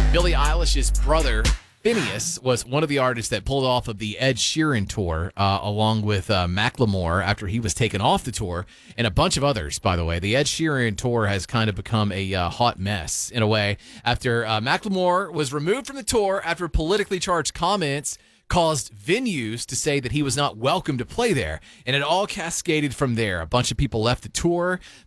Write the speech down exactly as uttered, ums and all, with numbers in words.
Billie Eilish's brother, Phineas, was one of the artists that pulled off of the Ed Sheeran tour, uh, along with uh, Macklemore after he was taken off the tour, and a bunch of others, by the way. The Ed Sheeran tour has kind of become a uh, hot mess, in a way, after uh, Macklemore was removed from the tour after politically charged comments caused venues to say that he was not welcome to play there. And it all cascaded from there. A bunch of people left the tour.